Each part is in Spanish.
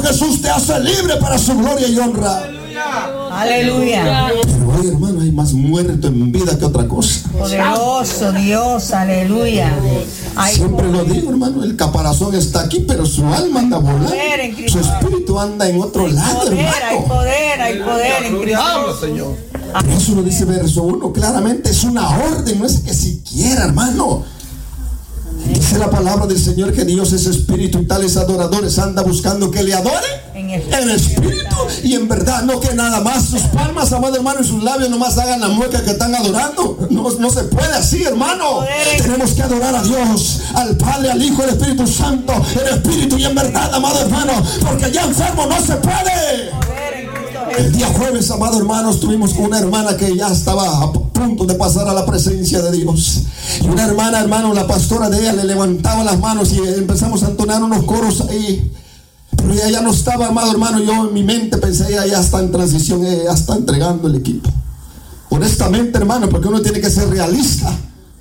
Jesús te hace libre para su gloria y honra. Aleluya. Pero hoy, hermano, hay más muerto en vida que otra cosa. Poderoso Dios, aleluya. Siempre lo digo, hermano, el caparazón está aquí, pero su alma anda volando. Su espíritu anda en otro lado, hermano. Hay poder en Cristo. Señor. Eso lo dice verso 1, claramente es una orden, no es que siquiera, hermano. Dice la palabra del Señor que Dios es espíritu y tales adoradores anda buscando que le adore en espíritu y en verdad, no que nada más sus palmas, amado hermano, y sus labios nomás hagan la mueca que están adorando. No se puede así, hermano. Tenemos que adorar a Dios, al Padre, al Hijo, al Espíritu Santo, en espíritu y en verdad, amado hermano, porque ya enfermo no se puede. El día jueves, amado hermanos, tuvimos una hermana que ya estaba a punto de pasar a la presencia de Dios. Y una hermana, hermano, la pastora de ella le levantaba las manos y empezamos a entonar unos coros ahí. Pero ella ya no estaba, amado hermano. Yo en mi mente pensé, ella ya está en transición, ella ya está entregando el equipo. Honestamente, hermano, porque uno tiene que ser realista.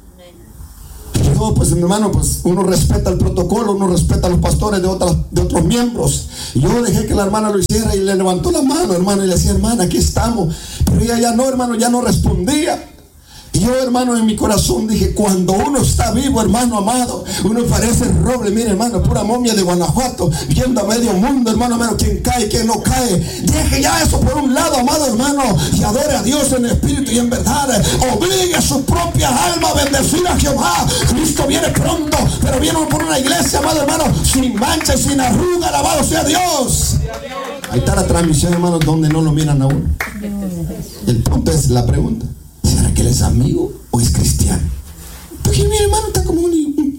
Yo, pues, mi hermano, pues uno respeta el protocolo, uno respeta a los pastores de otros miembros. Y yo dejé que la hermana lo hiciera y le levantó la mano, hermano, y le decía, hermana, aquí estamos. Pero ella ya no, hermano, ya no respondía. Y yo, hermano, en mi corazón dije, cuando uno está vivo, hermano amado, uno parece roble. Mire, hermano, pura momia de Guanajuato, viendo a medio mundo, hermano, quién cae, quién no cae. Deje ya eso por un lado, amado hermano, y adore a Dios en espíritu y en verdad. Obligue a su propia alma a bendecir a Jehová. Cristo viene pronto, pero viene por una iglesia, amado hermano, sin mancha y sin arruga. Alabado sea Dios. Ahí está la transmisión, hermano, donde no lo miran a uno. El punto es la pregunta: ¿será que él es amigo o es cristiano? Porque mi hermano está como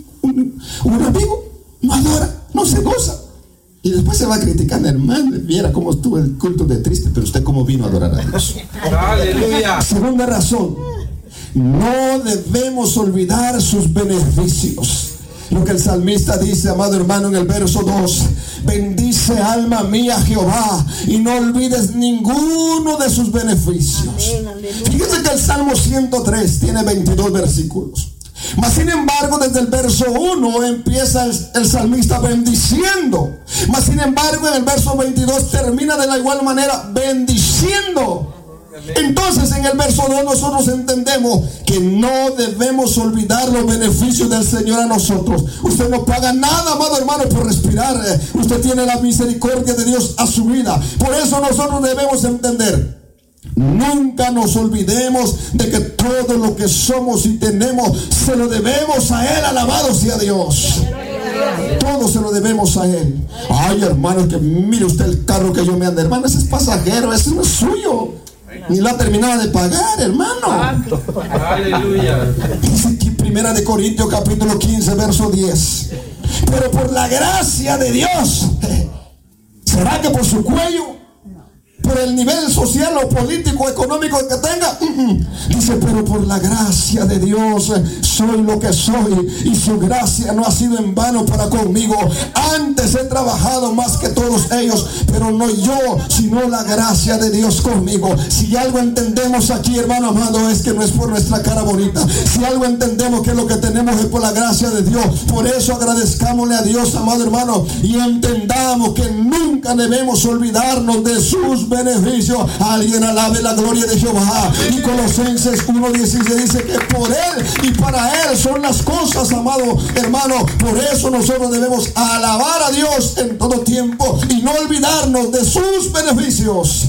un amigo, no adora, no se goza. Y después se va criticando, hermano, viera cómo estuvo el culto de triste, pero usted cómo vino a adorar a Dios. Aleluya. Segunda razón, no debemos olvidar sus beneficios. Lo que el salmista dice, amado hermano, en el verso 2: bendice alma mía Jehová y no olvides ninguno de sus beneficios. Fíjense que el Salmo 103 tiene 22 versículos. Mas sin embargo, desde el verso 1 empieza el salmista bendiciendo. Mas sin embargo, en el verso 22 termina de la igual manera bendiciendo. Entonces en el verso 2 nosotros entendemos que no debemos olvidar los beneficios del Señor a nosotros. Usted no paga nada, amado hermano, por respirar. Usted tiene la misericordia de Dios a su vida. Por eso nosotros debemos entender: nunca nos olvidemos de que todo lo que somos y tenemos se lo debemos a Él. Alabado sea Dios. Todo se lo debemos a Él. Ay, hermano, que mire usted el carro que yo me ando, hermano, ese es pasajero, ese no es suyo. Ni lo ha terminado de pagar, hermano. Aleluya. Dice aquí 1 Corintios capítulo 15 verso 10: pero por la gracia de Dios. ¿Será que por su cuello? ¿Por el nivel social o político económico que tenga? Dice, pero por la gracia de Dios soy lo que soy, y su gracia no ha sido en vano para conmigo. Antes he trabajado más que todos ellos, pero no yo, sino la gracia de Dios conmigo. Si algo entendemos aquí, hermano amado, es que no es por nuestra cara bonita. Si algo entendemos que lo que tenemos es por la gracia de Dios. Por eso agradezcámosle a Dios, amado hermano, y entendamos que nunca debemos olvidarnos de sus beneficios. Alguien alabe la gloria de Jehová. Y Colosenses 1:16 dice que por Él y para Él son las cosas, amado hermano. Por eso nosotros debemos alabar a Dios en todo tiempo y no olvidarnos de sus beneficios.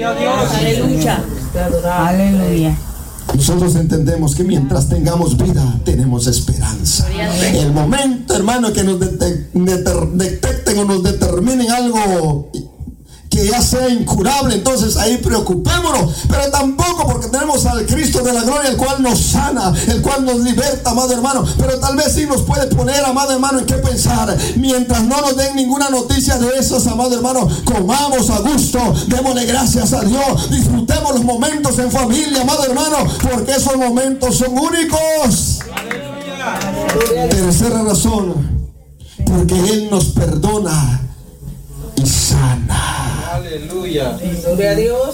Aleluya. Aleluya. Nosotros entendemos que mientras tengamos vida, tenemos esperanza. El momento, hermano, que nos detecten o nos determinen algo que ya sea incurable, entonces ahí preocupémonos. Pero tampoco, porque tenemos al Cristo de la gloria, el cual nos sana, el cual nos liberta, amado hermano. Pero tal vez sí nos puede poner, amado hermano, en qué pensar. Mientras no nos den ninguna noticia de esas, amado hermano, comamos a gusto, démosle gracias a Dios, disfrutemos los momentos en familia, amado hermano, porque esos momentos son únicos. Tercera razón, porque Él nos perdona y sana. Aleluya. Gloria a Dios.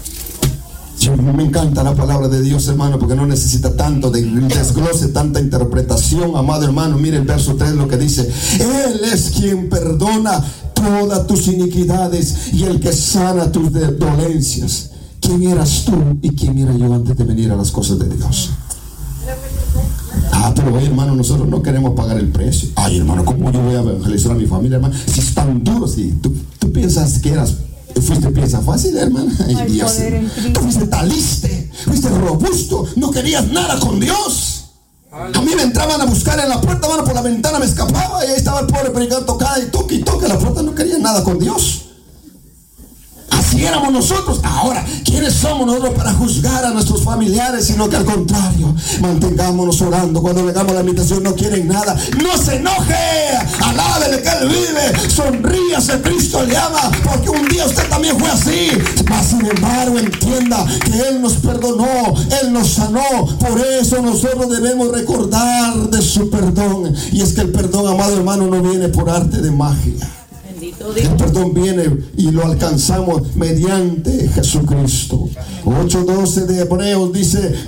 Me encanta la palabra de Dios, hermano, porque no necesita tanto de desglose, tanta interpretación, amado hermano. Mire el verso 3 lo que dice: Él es quien perdona tu todas tus iniquidades y el que sana tus dolencias. ¿Quién eras tú y quién era yo antes de venir a las cosas de Dios? Pero oye, hermano, nosotros no queremos pagar el precio. Ay, hermano, ¿cómo yo voy a evangelizar a mi familia, hermano? Si es tan duro, si tú piensas que fuiste pieza fácil, hermano. Ay, Dios, tú fuiste taliste, fuiste robusto, no querías nada con Dios. A mí me entraban a buscar en la puerta, hermano, por la ventana me escapaba y ahí estaba el pobre predicador tocada y toque la puerta, no quería nada con Dios. Así éramos nosotros. Ahora, ¿quiénes somos nosotros para juzgar a nuestros familiares? Sino que al contrario, mantengámonos orando. Cuando llegamos a la invitación no quieren nada, no se enoje, alábele que Él vive, sonríase, Cristo le ama, porque un día usted también fue así. Mas sin embargo entienda que Él nos perdonó, Él nos sanó. Por eso nosotros debemos recordar de su perdón. Y es que el perdón, amado hermano, no viene por arte de magia. El perdón viene y lo alcanzamos mediante Jesucristo. 8:12 de Hebreos dice: